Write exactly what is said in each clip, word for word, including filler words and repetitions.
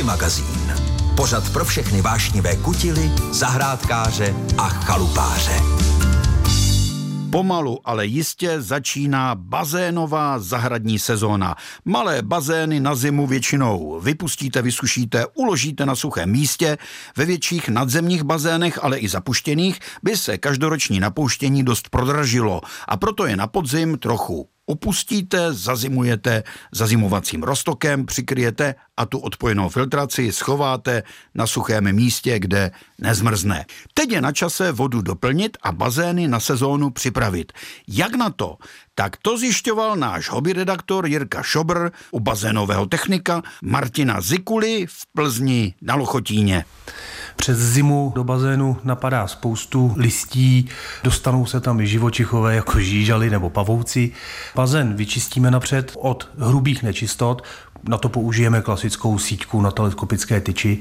magazín. Pořad pro všechny vášnivé kutily, zahrádkáře a chalupáře. Pomalu, ale jistě začíná bazénová zahradní sezóna. Malé bazény na zimu většinou vypustíte, vysušíte, uložíte na suchém místě. Ve větších nadzemních bazénech, ale i zapuštěných, by se každoroční napouštění dost prodražilo a proto je na podzim trochu opustíte, zazimujete zazimovacím roztokem, přikryjete a tu odpojenou filtraci schováte na suchém místě, kde nezmrzne. Teď je na čase vodu doplnit a bazény na sezónu připravit. Jak na to? Tak to zjišťoval náš hobby redaktor Jirka Šobr u bazénového technika Martina Zikuly v Plzni na Lochotíně. Přes zimu do bazénu napadá spoustu listí, dostanou se tam i živočichové jako žížaly nebo pavouci. Bazén vyčistíme napřed od hrubých nečistot, na to použijeme klasickou síťku na teleskopické tyči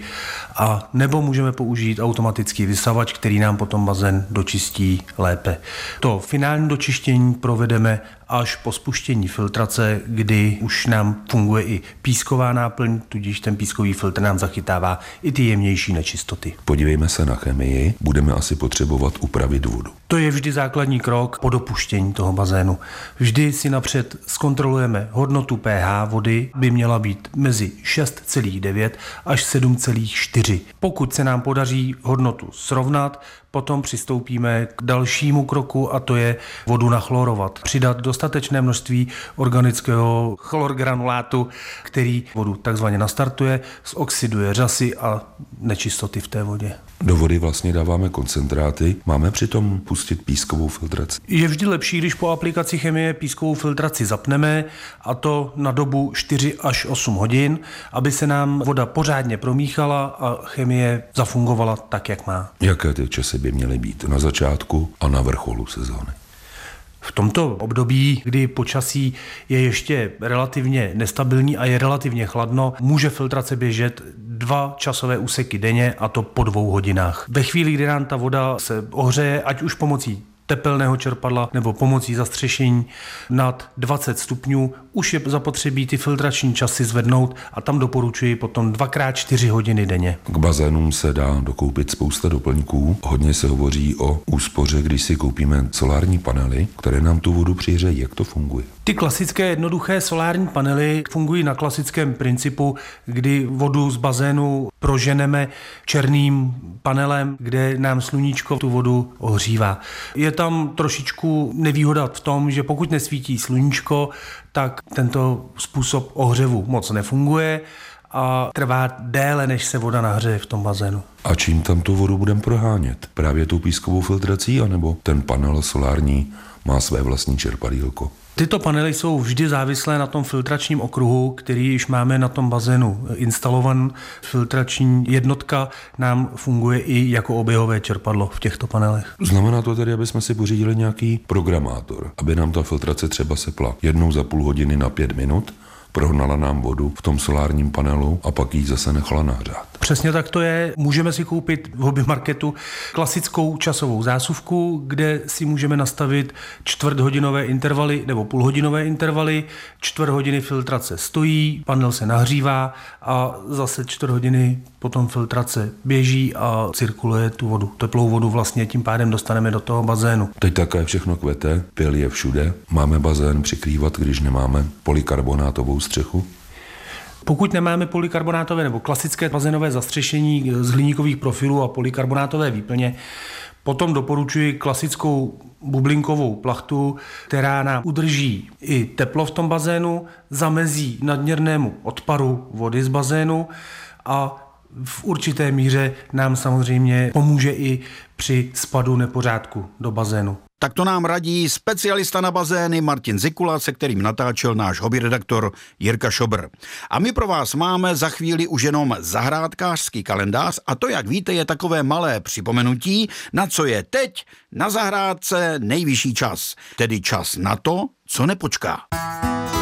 a nebo můžeme použít automatický vysavač, který nám potom bazén dočistí lépe. To finální dočištění provedeme až po spuštění filtrace, kdy už nám funguje i písková náplň, tudíž ten pískový filtr nám zachytává i ty jemnější nečistoty. Podívejme se na chemii, budeme asi potřebovat upravit vodu. To je vždy základní krok po dopuštění toho bazénu. Vždy si napřed zkontrolujeme hodnotu pH vody, by měla být mezi šest celá devět až sedm celá čtyři. Pokud se nám podaří hodnotu srovnat, potom přistoupíme k dalšímu kroku a to je vodu nachlorovat. Přidat dostatečné množství organického chlorgranulátu, který vodu takzvaně nastartuje, zoxiduje řasy a nečistoty v té vodě. Do vody vlastně dáváme koncentráty, máme přitom pustit pískovou filtraci. Je vždy lepší, když po aplikaci chemie pískovou filtraci zapneme, a to na dobu čtyři až osm hodin, aby se nám voda pořádně promíchala a chemie zafungovala tak, jak má. Jaké ty časy by měly být na začátku a na vrcholu sezóny? V tomto období, kdy počasí je ještě relativně nestabilní a je relativně chladno, může filtrace běžet dva časové úseky denně, a to po dvou hodinách. Ve chvíli, kdy nám ta voda se ohřeje, ať už pomocí tepelného čerpadla nebo pomocí zastřešení nad dvacet stupňů, už je zapotřebí ty filtrační časy zvednout a tam doporučuji potom dvakrát čtyři hodiny denně. K bazénům se dá dokoupit spousta doplňků. Hodně se hovoří o úspoře, když si koupíme solární panely, které nám tu vodu přihřejí. Jak to funguje? Ty klasické jednoduché solární panely fungují na klasickém principu, kdy vodu z bazénu proženeme černým panelem, kde nám sluníčko tu vodu ohřívá. Je tam trošičku nevýhoda v tom, že pokud nesvítí sluníčko, tak tento způsob ohřevu moc nefunguje a trvá déle, než se voda nahřeje v tom bazénu. A čím tam tu vodu budeme prohánět? Právě tou pískovou filtrací, anebo ten panel solární má své vlastní čerpadýlko? Tyto panely jsou vždy závislé na tom filtračním okruhu, který již máme na tom bazénu instalovan. Filtrační jednotka nám funguje i jako oběhové čerpadlo v těchto panelech. Znamená to tedy, aby jsme si pořídili nějaký programátor, aby nám ta filtrace třeba sepla jednou za půl hodiny na pět minut, prohnala nám vodu v tom solárním panelu a pak ji zase nechala nahřát. Přesně tak to je. Můžeme si koupit v hobby marketu klasickou časovou zásuvku, kde si můžeme nastavit čtvrthodinové intervaly nebo půlhodinové intervaly. Čtvrt hodiny filtrace stojí, panel se nahřívá a zase čtvrt hodiny potom filtrace běží a cirkuluje tu vodu. Teplou vodu vlastně tím pádem dostaneme do toho bazénu. Teď také všechno kvete, pil je všude. Máme bazén přikrývat, když nemáme polykarbonátovou střechu? Pokud nemáme polykarbonátové nebo klasické bazénové zastřešení z hliníkových profilů a polykarbonátové výplně, potom doporučuji klasickou bublinkovou plachtu, která nám udrží i teplo v tom bazénu, zamezí nadměrnému odparu vody z bazénu a v určité míře nám samozřejmě pomůže i při spadu nepořádku do bazénu. Tak to nám radí specialista na bazény Martin Zikula, se kterým natáčel náš hobby redaktor Jirka Šobr. A my pro vás máme za chvíli už jenom zahrádkářský kalendář a to, jak víte, je takové malé připomenutí, na co je teď na zahrádce nejvyšší čas. Tedy čas na to, co nepočká.